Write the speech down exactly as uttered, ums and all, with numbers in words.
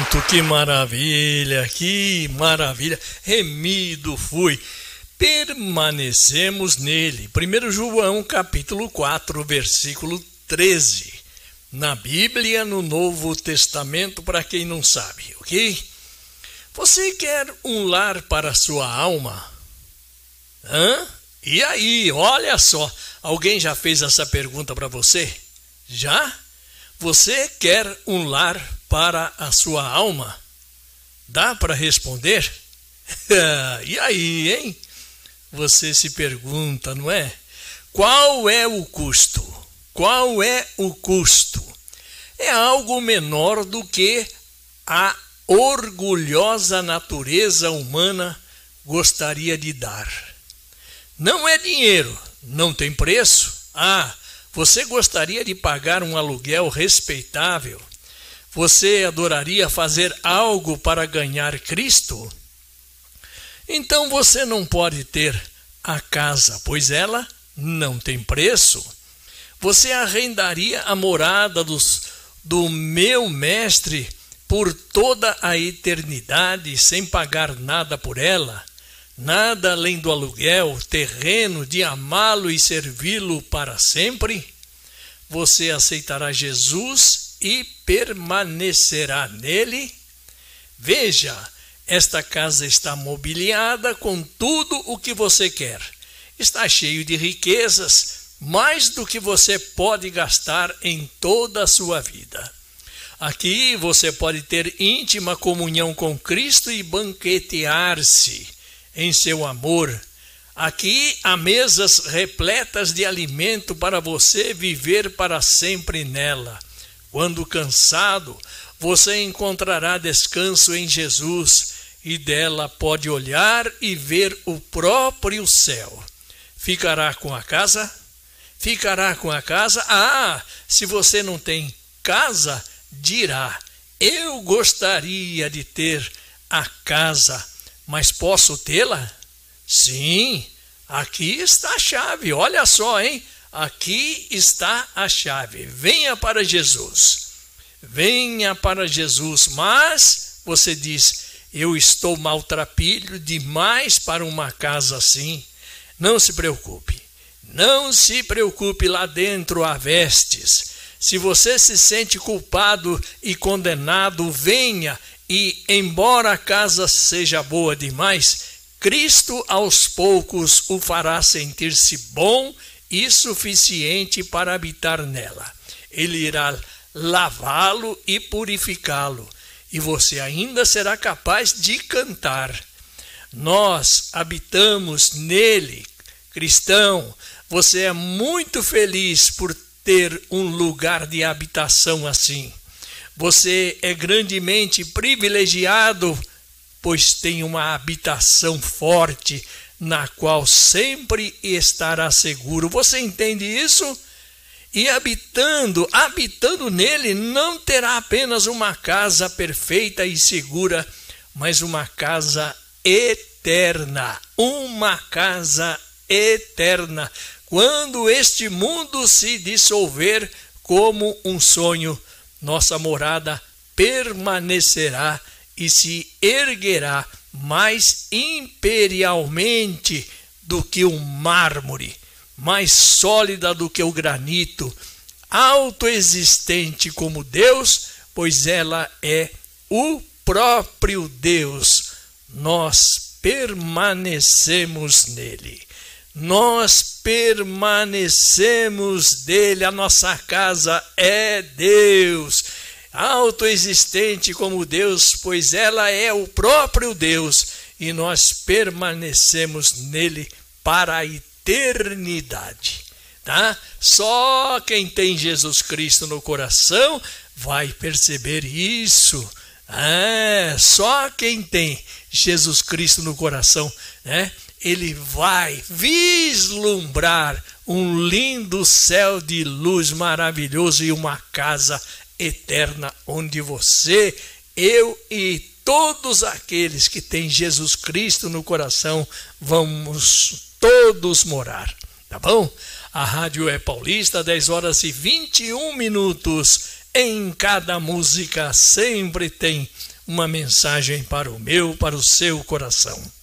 Pronto, que maravilha, que maravilha. Remido fui. Permanecemos nele. primeiro João, capítulo quatro, versículo treze. Na Bíblia, no Novo Testamento, para quem não sabe, ok? Você quer um lar para a sua alma? Hã? E aí, olha só, alguém já fez essa pergunta para você? Já? Você quer um lar para a sua alma? Dá para responder? E aí, hein? Você se pergunta, não é? Qual é o custo? Qual é o custo? É algo menor do que a orgulhosa natureza humana gostaria de dar. Não é dinheiro, não tem preço. Ah, você gostaria de pagar um aluguel respeitável? Você adoraria fazer algo para ganhar Cristo? Então você não pode ter a casa, pois ela não tem preço. Você arrendaria a morada dos, do meu mestre por toda a eternidade sem pagar nada por ela? Nada além do aluguel, terreno, de amá-lo e servi-lo para sempre? Você aceitará Jesus e permanecerá nele? Veja, esta casa está mobiliada com tudo o que você quer. Está cheio de riquezas, mais do que você pode gastar em toda a sua vida. Aqui você pode ter íntima comunhão com Cristo e banquetear-se em seu amor. Aqui há mesas repletas de alimento para você viver para sempre nela. Quando cansado, você encontrará descanso em Jesus e dela pode olhar e ver o próprio céu. Ficará com a casa? Ficará com a casa? Ah, se você não tem casa, dirá: eu gostaria de ter a casa, mas posso tê-la? Sim, aqui está a chave, olha só, hein? Aqui está a chave. Venha para Jesus. Venha para Jesus, mas você diz: eu estou maltrapilho demais para uma casa assim. Não se preocupe, não se preocupe, lá dentro há vestes. Se você se sente culpado e condenado, venha e, embora a casa seja boa demais, Cristo aos poucos o fará sentir-se bom e suficiente para habitar nela. Ele irá lavá-lo e purificá-lo, e você ainda será capaz de cantar. Nós habitamos nele, cristão. Você é muito feliz por ter um lugar de habitação assim. Você é grandemente privilegiado, pois tem uma habitação forte, na qual sempre estará seguro. Você entende isso? E habitando, habitando nele, não terá apenas uma casa perfeita e segura, mas uma casa eterna. Uma casa eterna. Quando este mundo se dissolver como um sonho, nossa morada permanecerá e se erguerá mais imperialmente do que o mármore, mais sólida do que o granito, autoexistente como Deus, pois ela é o próprio Deus. Nós permanecemos nele. Nós permanecemos nele. A nossa casa é Deus, autoexistente como Deus, pois ela é o próprio Deus, e nós permanecemos nele para a eternidade, tá? Só quem tem Jesus Cristo no coração vai perceber isso. É, só quem tem Jesus Cristo no coração, né? Ele vai vislumbrar um lindo céu de luz maravilhoso e uma casa eterna onde você, eu e todos aqueles que têm Jesus Cristo no coração vamos todos morar, tá bom? A rádio é Paulista, dez horas e vinte e um minutos. Em cada música sempre tem uma mensagem para o meu, para o seu coração.